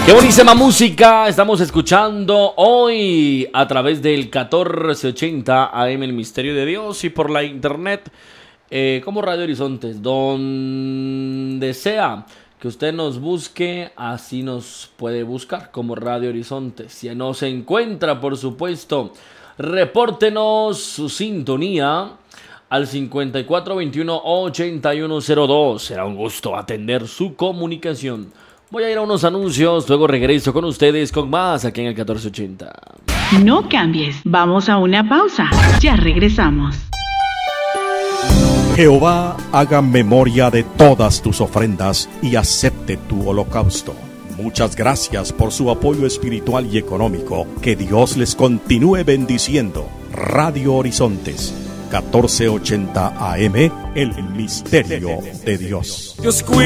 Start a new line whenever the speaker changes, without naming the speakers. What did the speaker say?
Qué buenísima música estamos escuchando hoy a través del 1480 AM El Misterio de Dios y por la internet como Radio Horizontes, donde sea que usted nos busque, así nos puede buscar como Radio Horizontes. Si no se encuentra, por supuesto, repórtenos su sintonía al 5421-8102. Será un gusto atender su comunicación. Voy a ir a unos anuncios, luego regreso con ustedes con más aquí en el 1480.
No cambies, vamos a una pausa. Ya regresamos.
Jehová haga memoria de todas tus ofrendas y acepte tu holocausto. Muchas gracias por su apoyo espiritual y económico. Que Dios les continúe bendiciendo. Radio Horizontes, 1480 AM, El Misterio de Dios.